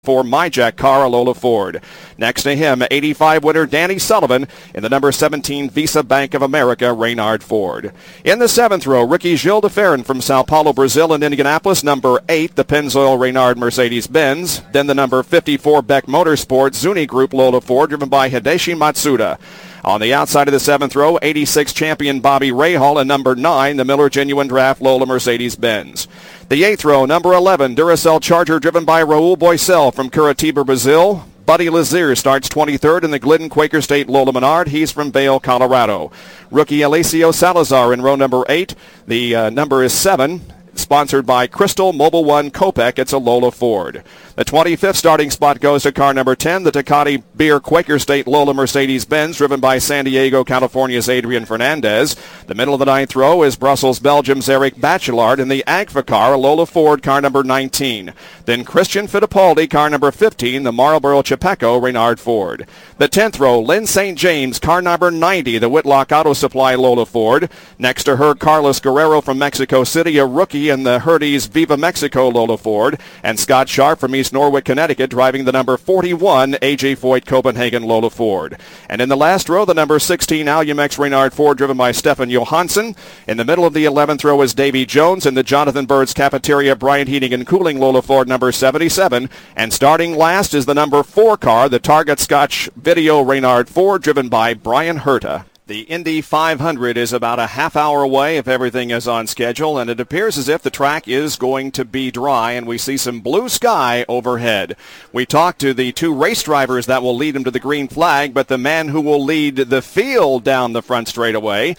for My Jack Car, Lola Ford. Next to him, 85 winner Danny Sullivan in the number 17 Visa Bank of America, Reynard Ford. In the 7th row, Ricky Gil de Ferran from Sao Paulo, Brazil in Indianapolis, number 8, the Pennzoil Reynard Mercedes-Benz. Then the number 54 Beck Motorsports Zuni Group Lola Ford, driven by Hideshi Matsuda. On the outside of the 7th row, 86 champion Bobby Rahal and number 9, the Miller Genuine Draft Lola Mercedes-Benz. The 8th row, number 11, Duracell Charger driven by Raul Boisel from Curitiba, Brazil. Buddy Lazier starts 23rd in the Glidden Quaker State Lola Menard. He's from Vail, Colorado. Rookie Alessio Salazar in row number 8. The number is 7. Sponsored by Crystal Mobile One Copec. It's a Lola Ford. The 25th starting spot goes to car number 10, the Tecate Beer Quaker State Lola Mercedes-Benz, driven by San Diego, California's Adrian Fernandez. The middle of the 9th row is Brussels, Belgium's Eric Bachelard in the Agfa car, a Lola Ford, car number 19. Then Christian Fittipaldi, car number 15, the Marlboro Chepeco, Reynard Ford. The 10th row, Lynn St. James, car number 90, the Whitlock Auto Supply Lola Ford. Next to her, Carlos Guerrero from Mexico City, a rookie in the Herdes Viva Mexico Lola Ford. And Scott Sharp from East Norwich, Connecticut, driving the number 41 A.J. Foyt Copenhagen Lola Ford. And in the last row, the number 16 Alumex Reynard Ford, driven by Stefan Johansson. In the middle of the 11th row is Davy Jones in the Jonathan Bird's Cafeteria Bryant Heating and Cooling Lola Ford number 77. And starting last is the number 4 car, the Target Scotch Video Reynard Ford, driven by Brian Herta. The Indy 500 is about a half hour away if everything is on schedule, and it appears as if the track is going to be dry, and we see some blue sky overhead. We talked to the 2 race drivers that will lead them to the green flag, but the man who will lead the field down the front straightaway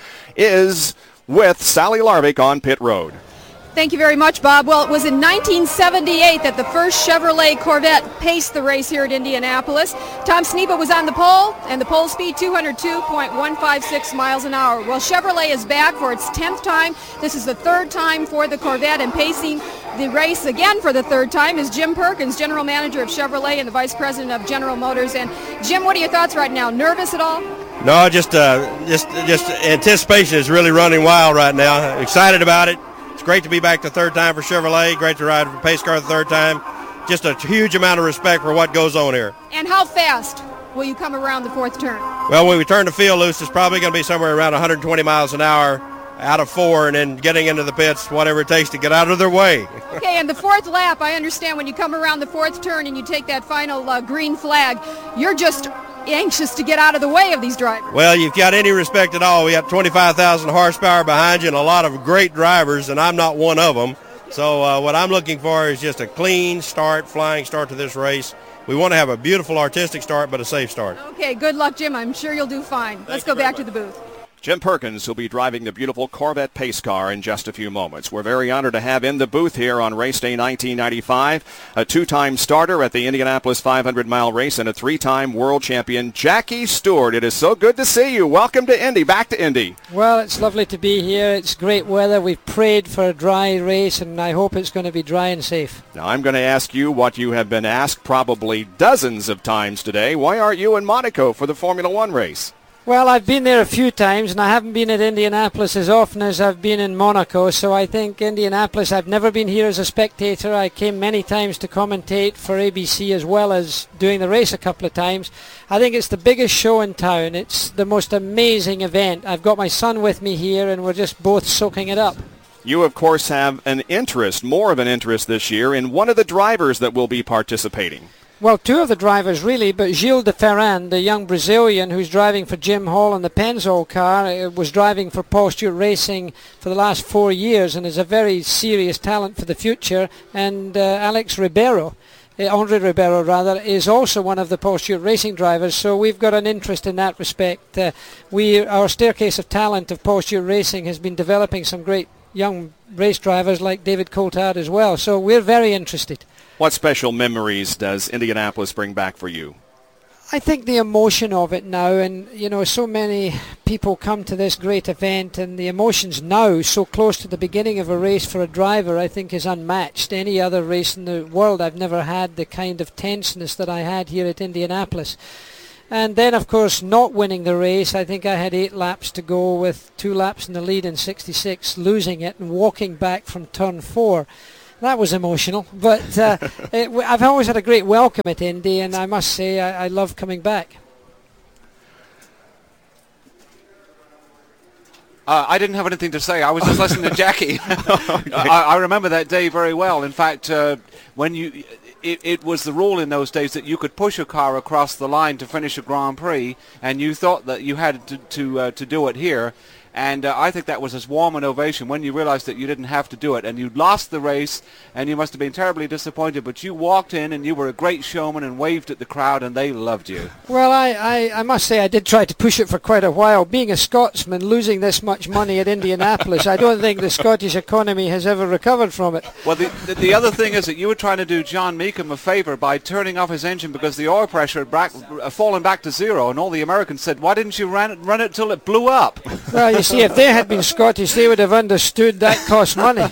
is with Sally Larvick on pit road. Thank you very much, Bob. Well, it was in 1978 that the first Chevrolet Corvette paced the race here at Indianapolis. Tom Sneva was on the pole, and the pole speed 202.156 miles an hour. Well, Chevrolet is back for its 10th time. This is the 3rd time for the Corvette, and pacing the race again for the 3rd time is Jim Perkins, General Manager of Chevrolet and the Vice President of General Motors. And Jim, what are your thoughts right now? Nervous at all? No, just anticipation is really running wild right now. Excited about it. It's great to be back the 3rd time for Chevrolet. Great to ride for pace car the 3rd time. Just a huge amount of respect for what goes on here. And how fast will you come around the 4th turn? Well, when we turn the field loose, it's probably going to be somewhere around 120 miles an hour out of 4, and then getting into the pits, whatever it takes to get out of their way. Okay, and the 4th lap, I understand when you come around the 4th turn and you take that final green flag, you're just anxious to get out of the way of these drivers. Well, you've got any respect at all. We have 25,000 horsepower behind you and a lot of great drivers, and I'm not one of them. So what I'm looking for is just a clean start, flying start to this race. We want to have a beautiful artistic start, but a safe start. Okay, good luck, Jim. I'm sure you'll do fine. Let's go back to the booth. Jim Perkins will be driving the beautiful Corvette pace car in just a few moments. We're very honored to have in the booth here on race day 1995 a 2-time starter at the Indianapolis 500-mile race and a 3-time world champion, Jackie Stewart. It is so good to see you. Welcome to Indy. Back to Indy. Well, it's lovely to be here. It's great weather. We've prayed for a dry race, and I hope it's going to be dry and safe. Now, I'm going to ask you what you have been asked probably dozens of times today. Why aren't you in Monaco for the Formula One race? Well, I've been there a few times, and I haven't been at Indianapolis as often as I've been in Monaco, so I think Indianapolis, I've never been here as a spectator. I came many times to commentate for ABC as well as doing the race a couple of times. I think it's the biggest show in town. It's the most amazing event. I've got my son with me here, and we're just both soaking it up. You, of course, have an interest, more of an interest this year, in one of the drivers that will be participating. Well, 2 of the drivers really, but Gil de Ferran, the young Brazilian who's driving for Jim Hall in the Pennzoil car, was driving for Paul Stewart Racing for the last 4 years and is a very serious talent for the future. And Alex Ribeiro, Andre Ribeiro rather, is also one of the Paul Stewart Racing drivers, so we've got an interest in that respect. Our staircase of talent of Paul Stewart Racing has been developing some great young race drivers like David Coulthard as well, so we're very interested. What special memories does Indianapolis bring back for you? I think the emotion of it now, and so many people come to this great event, and the emotions now so close to the beginning of a race for a driver I think is unmatched. Any other race in the world I've never had the kind of tenseness that I had here at Indianapolis. And then, of course, not winning the race. I think I had 8 laps to go with 2 laps in the lead in 66, losing it and walking back from turn 4. That was emotional, but I've always had a great welcome at Indy, and I must say I love coming back. I didn't have anything to say. I was just listening to Jackie. I remember that day very well. In fact, when it was the rule in those days that you could push a car across the line to finish a Grand Prix, and you thought that you had to do it here. And I think that was as warm an ovation when you realized that you didn't have to do it. And you'd lost the race, and you must have been terribly disappointed. But you walked in, and you were a great showman and waved at the crowd, and they loved you. Well, I must say I did try to push it for quite a while. Being a Scotsman, losing this much money at Indianapolis, I don't think the Scottish economy has ever recovered from it. Well, the other thing is that you were trying to do John Meekham a favor by turning off his engine because the oil pressure had fallen back to zero, and all the Americans said, why didn't you run it till it blew up? Well, you see, if they had been Scottish, they would have understood that cost money.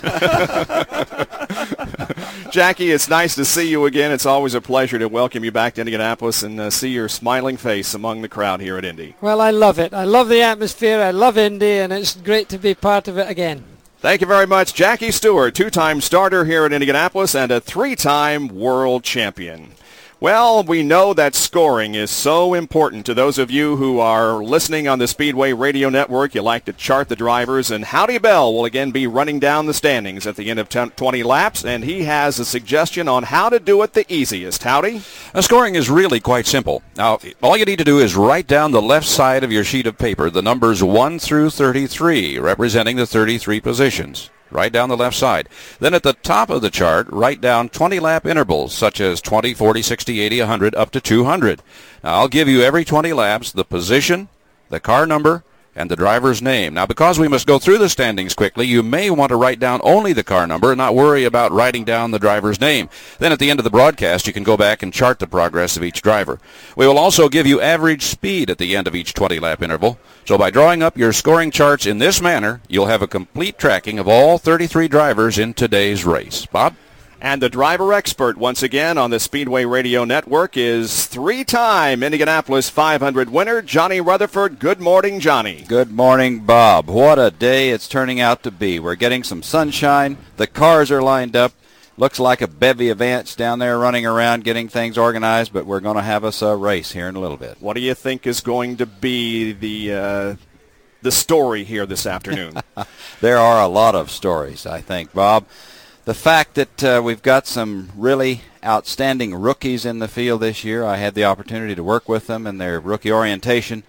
Jackie, it's nice to see you again. It's always a pleasure to welcome you back to Indianapolis and see your smiling face among the crowd here at Indy. Well, I love it. I love the atmosphere. I love Indy, and it's great to be part of it again. Thank you very much, Jackie Stewart, two-time starter here at Indianapolis and a three-time world champion. Well, we know that scoring is so important to those of you who are listening on the Speedway Radio Network. You like to chart the drivers, and Howdy Bell will again be running down the standings at the end of 20 laps, and he has a suggestion on how to do it the easiest. Howdy? Scoring is really quite simple. Now, all you need to do is write down the left side of your sheet of paper the numbers 1 through 33, representing the 33 positions. Right down the left side. Then at the top of the chart, write down 20-lap intervals, such as 20, 40, 60, 80, 100, up to 200. Now, I'll give you every 20 laps the position, the car number, and the driver's name. Now, because we must go through the standings quickly, you may want to write down only the car number and not worry about writing down the driver's name. Then at the end of the broadcast, you can go back and chart the progress of each driver. We will also give you average speed at the end of each 20-lap interval. So by drawing up your scoring charts in this manner, you'll have a complete tracking of all 33 drivers in today's race. Bob? And the driver expert once again on the Speedway Radio Network is three-time Indianapolis 500 winner, Johnny Rutherford. Good morning, Johnny. Good morning, Bob. What a day it's turning out to be. We're getting some sunshine. The cars are lined up. Looks like a bevy of ants down there running around getting things organized, but we're going to have us a race here in a little bit. What do you think is going to be the story here this afternoon? There are a lot of stories, I think, Bob. The fact that we've got some really outstanding rookies in the field this year. I had the opportunity to work with them in their rookie orientation.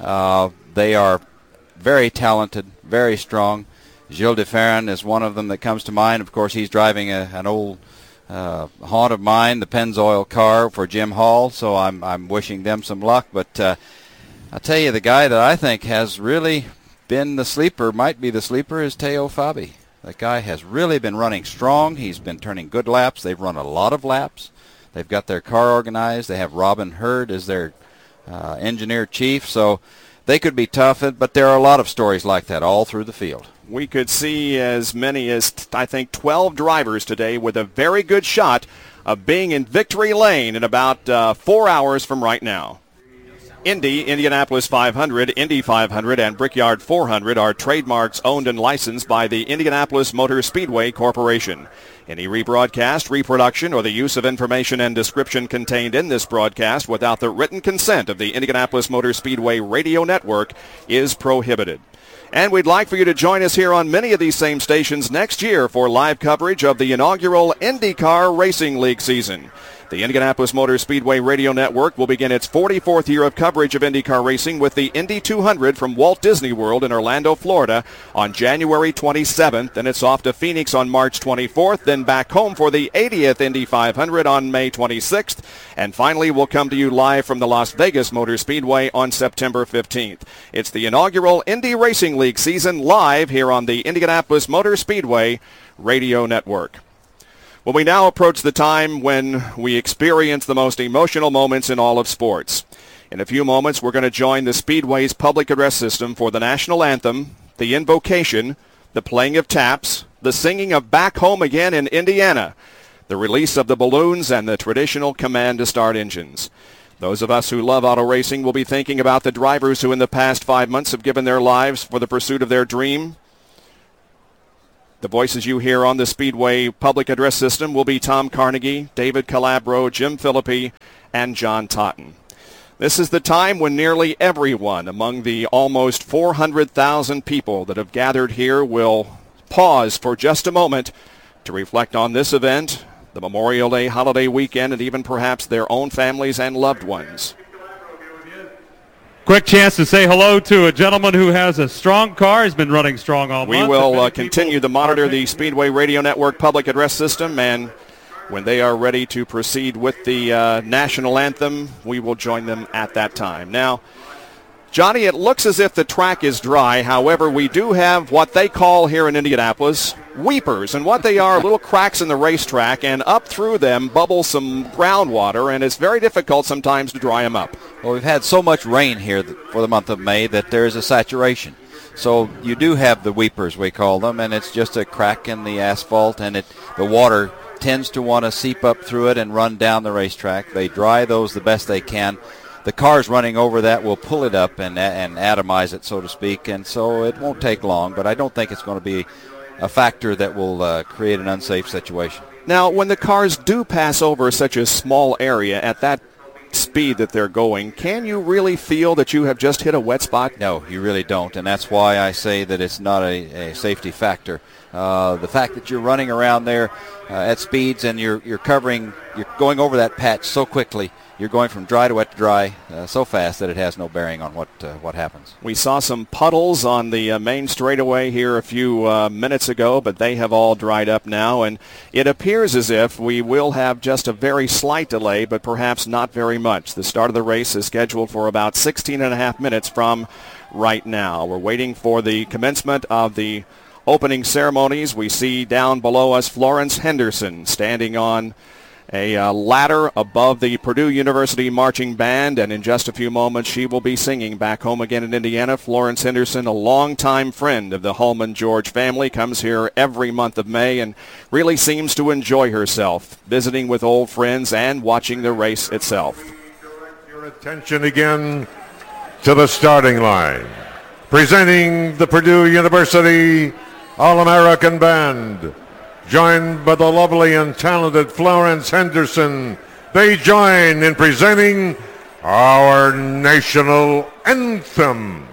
They are very talented, very strong. Gilles de Ferran is one of them that comes to mind. Of course, he's driving an old haunt of mine, the Pennzoil car for Jim Hall, so I'm wishing them some luck. But I'll tell you, the guy that I think has really been the sleeper, might be the sleeper, is Teo Fabi. That guy has really been running strong. He's been turning good laps. They've run a lot of laps. They've got their car organized. They have Robin Hurd as their engineer chief, so they could be tough, but there are a lot of stories like that all through the field. We could see as many as, I think, 12 drivers today with a very good shot of being in victory lane in about 4 hours from right now. Indy, Indianapolis 500, Indy 500, and Brickyard 400 are trademarks owned and licensed by the Indianapolis Motor Speedway Corporation. Any rebroadcast, reproduction, or the use of information and description contained in this broadcast without the written consent of the Indianapolis Motor Speedway Radio Network is prohibited. And we'd like for you to join us here on many of these same stations next year for live coverage of the inaugural IndyCar Racing League season. The Indianapolis Motor Speedway Radio Network will begin its 44th year of coverage of IndyCar racing with the Indy 200 from Walt Disney World in Orlando, Florida on January 27th. Then it's off to Phoenix on March 24th, then back home for the 80th Indy 500 on May 26th. And finally, we'll come to you live from the Las Vegas Motor Speedway on September 15th. It's the inaugural Indy Racing League season live here on the Indianapolis Motor Speedway Radio Network. Well, we now approach the time when we experience the most emotional moments in all of sports. In a few moments, we're going to join the Speedway's public address system for the national anthem, the invocation, the playing of taps, the singing of Back Home Again in Indiana, the release of the balloons, and the traditional command to start engines. Those of us who love auto racing will be thinking about the drivers who in the past 5 months have given their lives for the pursuit of their dream. The voices you hear on the Speedway public address system will be Tom Carnegie, David Calabro, Jim Philippi, and John Totten. This is the time when nearly everyone among the almost 400,000 people that have gathered here will pause for just a moment to reflect on this event, the Memorial Day holiday weekend, and even perhaps their own families and loved ones. Quick chance to say hello to a gentleman who has a strong car. He's been running strong all month. We will continue to monitor the Speedway Radio Network public address system, and when they are ready to proceed with the national anthem, we will join them at that time. Now, Johnny, it looks as if the track is dry. However, we do have what they call here in Indianapolis weepers, and what they are little cracks in the racetrack, and up through them bubbles some groundwater, and it's very difficult sometimes to dry them up. Well, we've had so much rain here for the month of May that there is a saturation. So you do have the weepers, we call them, and it's just a crack in the asphalt, and the water tends to want to seep up through it and run down the racetrack. They dry those the best they can. The cars running over that will pull it up and atomize it, so to speak, and so it won't take long, but I don't think it's going to be a factor that will create an unsafe situation. Now, when the cars do pass over such a small area at that speed that they're going, can you really feel that you have just hit a wet spot? No, you really don't, and that's why I say that it's not a safety factor. The fact that you're running around there at speeds and you're going over that patch so quickly, you're going from dry to wet to dry so fast that it has no bearing on what happens. We saw some puddles on the main straightaway here a few minutes ago, but they have all dried up now, and it appears as if we will have just a very slight delay, but perhaps not very much. The start of the race is scheduled for about 16 and a half minutes from right now. We're waiting for the commencement of the opening ceremonies. We see down below us Florence Henderson standing on a ladder above the Purdue University Marching Band, and in just a few moments she will be singing Back Home Again in Indiana. Florence Henderson, a longtime friend of the Holman George family, comes here every month of May and really seems to enjoy herself, visiting with old friends and watching the race itself. Direct your attention again to the starting line. Presenting the Purdue University All-American Band, joined by the lovely and talented Florence Henderson, they join in presenting our national anthem.